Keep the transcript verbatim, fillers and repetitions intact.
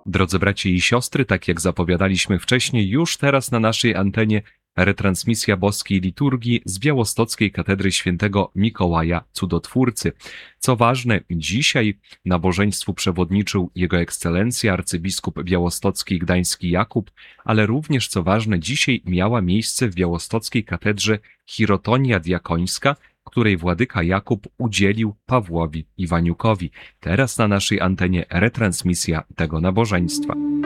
Drodzy bracia i siostry, tak jak zapowiadaliśmy wcześniej, już teraz na naszej antenie retransmisja boskiej liturgii z białostockiej katedry świętego Mikołaja Cudotwórcy. Co ważne, dzisiaj nabożeństwu przewodniczył Jego Ekscelencja arcybiskup białostocki i gdański Jakub, ale również, co ważne, dzisiaj miała miejsce w białostockiej katedrze chirotonia diakońska, której władyka Jakub udzielił Pawłowi Iwaniukowi. Teraz na naszej antenie retransmisja tego nabożeństwa.